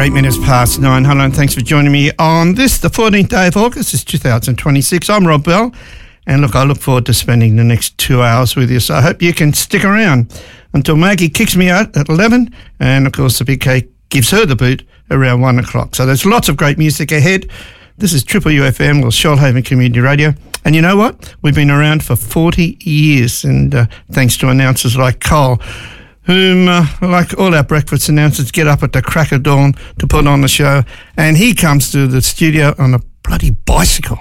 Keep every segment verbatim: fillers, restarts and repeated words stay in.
eight minutes past nine. Hello and thanks for joining me on this, the fourteenth day of August, it's two thousand twenty-six. I'm Rob Bell, and look, I look forward to spending the next two hours with you, so I hope you can stick around until Maggie kicks me out at eleven, and of course the Big K gives her the boot around one o'clock. So there's lots of great music ahead. This is Triple U F M, or Shoalhaven Community Radio, and you know what? We've been around for forty years, and uh, thanks to announcers like Cole, whom, uh, like all our breakfast announcers, get up at the crack of dawn to put on the show, and he comes to the studio on a bloody bicycle.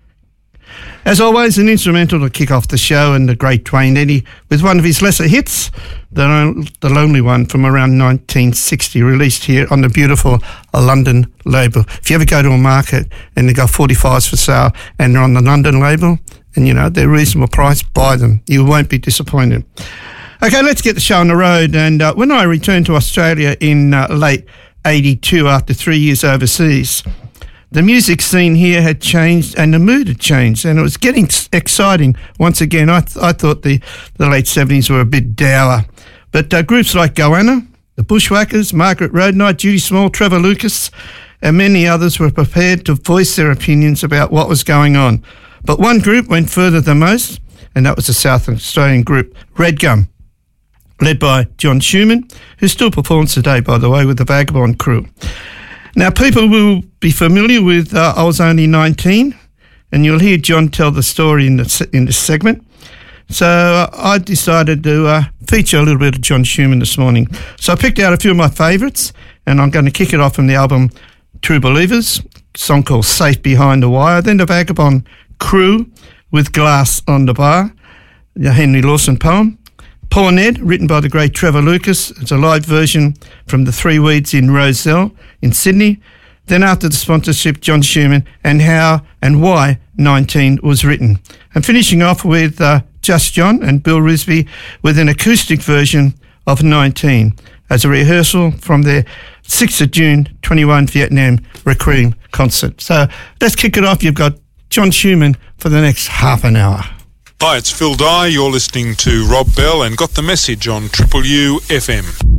As always, an instrumental to kick off the show, and the great Dwayne Eddy with one of his lesser hits, the, the Lonely One from around nineteen sixty, released here on the beautiful London label. If you ever go to a market and they've got forty-fives for sale and they're on the London label, and you know, they're reasonable price, buy them. You won't be disappointed. Okay, let's get the show on the road. And uh, when I returned to Australia in uh, late eighty-two after three years overseas, the music scene here had changed and the mood had changed, and it was getting exciting once again. I, th- I thought the, the late seventies were a bit dour. But uh, groups like Goanna, the Bushwhackers, Margaret Roadnight, Judy Small, Trevor Lucas, and many others were prepared to voice their opinions about what was going on. But one group went further than most, and that was the South Australian group Red Gum, led by John Schumann, who still performs today, by the way, with the Vagabond Crew. Now, people will be familiar with uh, I Was Only nineteen, and you'll hear John tell the story in, the, in this segment. So uh, I decided to uh, feature a little bit of John Schumann this morning. So I picked out a few of my favourites, and I'm going to kick it off from the album True Believers, a song called Safe Behind the Wire, then the Vagabond Crew with Glass on the Bar, the Henry Lawson poem. Paul and Ed, written by the great Trevor Lucas. It's a live version from the Three Weeds in Rozelle in Sydney. Then after the sponsorship, John Schumann, and how and why nineteen was written. And finishing off with uh, Just John and Bill Risby with an acoustic version of nineteen as a rehearsal from their sixth of June twenty-one Vietnam Requiem concert. So let's kick it off. You've got John Schumann for the next half an hour. Hi, it's Phil Dye. You're listening to Rob Bell and got the message on Triple U F M.